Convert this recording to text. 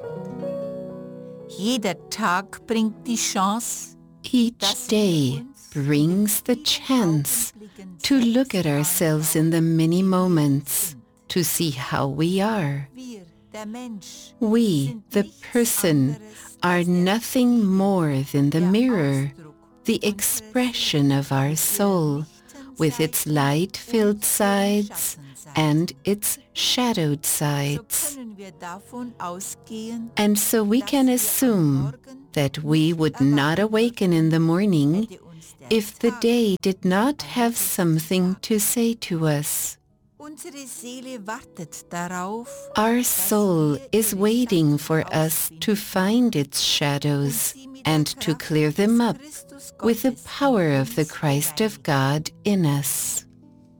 Jeder Tag bringt die Chance, Each day brings the chance to look at ourselves in the many moments, to see how we are. wir, der Mensch, We, sind the nichts person, anderes are als der nothing more than the der mirror, Ausdruck the unseres expression of our soul, with its light-filled und sides Schattenseiten. and its shadowed So sides. können wir davon ausgehen, And so we can assume that we would not awaken in the morning hätte uns der if the Tag day did not have something to say to us. Unsere Seele wartet darauf, Our soul is waiting for us to find its shadows and to clear them up with the power of the Christ of God in us.